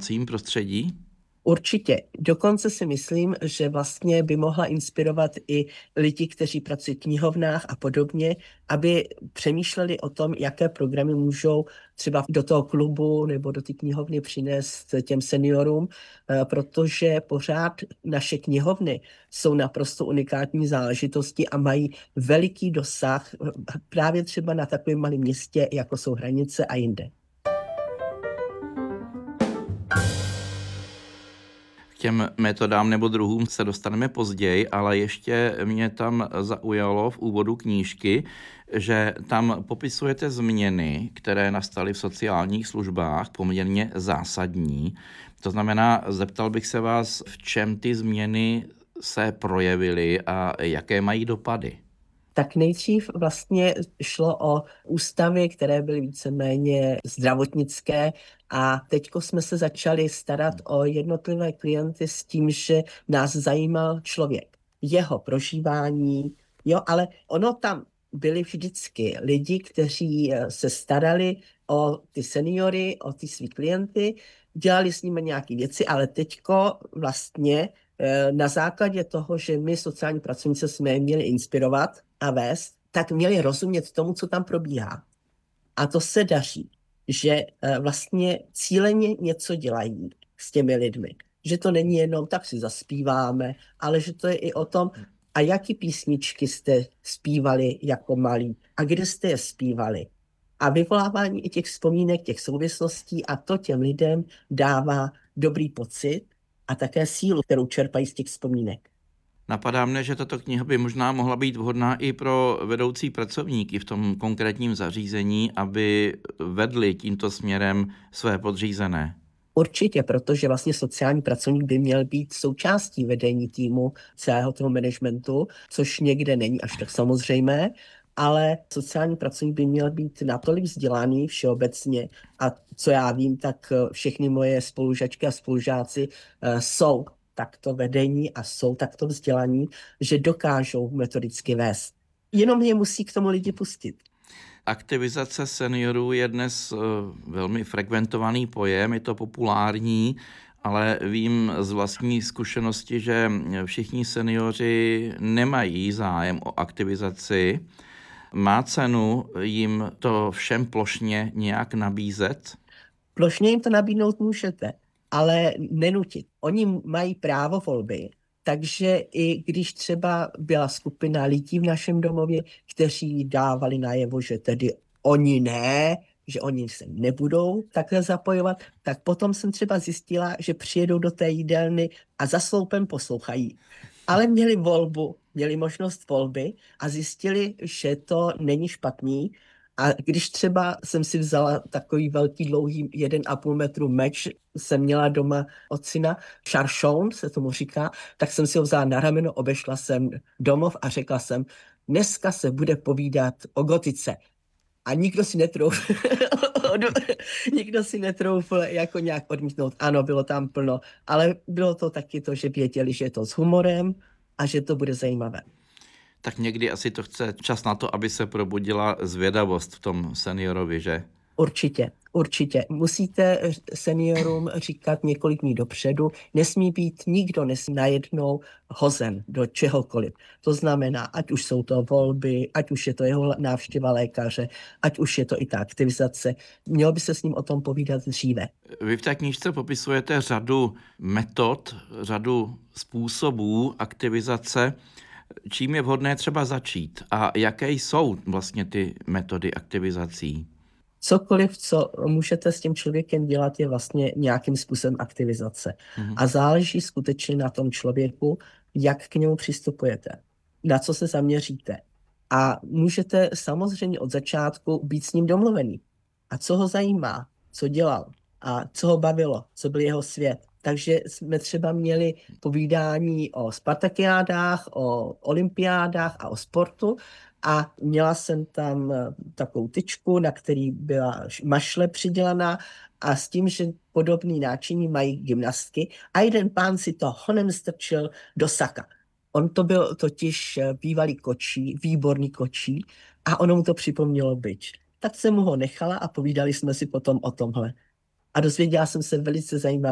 domácím prostředí? Určitě. Dokonce si myslím, že vlastně by mohla inspirovat i lidi, kteří pracují v knihovnách a podobně, aby přemýšleli o tom, jaké programy můžou třeba do toho klubu nebo do té knihovny přinést těm seniorům, protože pořád naše knihovny jsou naprosto unikátní záležitosti a mají veliký dosah právě třeba na takovém malém městě, jako jsou Hranice a jinde. Těm metodám nebo druhům se dostaneme později, ale ještě mě tam zaujalo v úvodu knížky, že tam popisujete změny, které nastaly v sociálních službách, poměrně zásadní. To znamená, zeptal bych se vás, v čem ty změny se projevily a jaké mají dopady? Tak nejdřív vlastně šlo o ústavy, které byly víceméně zdravotnické a teďko jsme se začali starat o jednotlivé klienty s tím, že nás zajímal člověk, jeho prožívání, jo, ale ono tam byli vždycky lidi, kteří se starali o ty seniory, o ty svý klienty, dělali s nimi nějaké věci, ale teďko vlastně na základě toho, že my sociální pracovníci jsme je měli inspirovat a vést, tak měli rozumět tomu, co tam probíhá. A to se daří, že vlastně cíleně něco dělají s těmi lidmi. Že to není jenom tak si zaspíváme, ale že to je i o tom, a jaký písničky jste zpívali jako malí a kde jste je zpívali. A vyvolávání i těch vzpomínek, těch souvislostí a to těm lidem dává dobrý pocit a také sílu, kterou čerpají z těch vzpomínek. Napadá mne, že tato kniha by možná mohla být vhodná i pro vedoucí pracovníky v tom konkrétním zařízení, aby vedli tímto směrem své podřízené. Určitě, protože vlastně sociální pracovník by měl být součástí vedení týmu celého toho managementu, což někde není až tak samozřejmé, ale sociální pracovník by měl být natolik vzdělaný všeobecně a co já vím, tak všechny moje spolužačky a spolužáci jsou takto vedení a jsou takto vzdělaní, že dokážou metodicky vést. Jenom je musí k tomu lidi pustit. Aktivizace seniorů je dnes velmi frekventovaný pojem, je to populární, ale vím z vlastní zkušenosti, že všichni seniori nemají zájem o aktivizaci. Má cenu jim to všem plošně nějak nabízet? Plošně jim to nabídnout můžete, ale nenutit. Oni mají právo volby, takže i když třeba byla skupina lidí v našem domově, kteří dávali najevo, že tedy oni ne, že oni se nebudou takhle zapojovat, tak potom jsem třeba zjistila, že přijedou do té jídelny a za sloupem poslouchají. Ale měli volbu, měli možnost volby a zjistili, že to není špatný. A když třeba jsem si vzala takový velký dlouhý 1,5 metru meč, jsem měla doma od syna, Charchon se tomu říká, tak jsem si ho vzala na rameno, obešla jsem domov a řekla jsem, dneska se bude povídat o gotice. A nikdo si netroufl jako nějak odmítnout. Ano, bylo tam plno, ale bylo to taky to, že věděli, že je to s humorem a že to bude zajímavé. Tak někdy asi to chce čas na to, aby se probudila zvědavost v tom seniorovi, že? Určitě. Musíte seniorům říkat několik dní dopředu, nesmí být nikdo najednou hozen do čehokoliv. To znamená, ať už jsou to volby, ať už je to jeho návštěva lékaře, ať už je to i ta aktivizace, mělo by se s ním o tom povídat dříve. Vy v té knížce popisujete řadu metod, řadu způsobů aktivizace. Čím je vhodné třeba začít a jaké jsou vlastně ty metody aktivizací? Cokoliv, co můžete s tím člověkem dělat, je vlastně nějakým způsobem aktivizace. A záleží skutečně na tom člověku, jak k němu přistupujete, na co se zaměříte. A můžete samozřejmě od začátku být s ním domluvený. A co ho zajímá, co dělal a co ho bavilo, co byl jeho svět. Takže jsme třeba měli povídání o spartakiádách, o olympiádách a o sportu a měla jsem tam takovou tyčku, na který byla mašle přidělaná a s tím, že podobný náčiní mají gymnastky a jeden pán si to honem strčil do saka. On to byl totiž bývalý kočí, výborný kočí a ono mu to připomnělo bič. Tak jsem mu ho nechala a povídali jsme si potom o tomhle. A dozvěděla jsem se velice zajímavé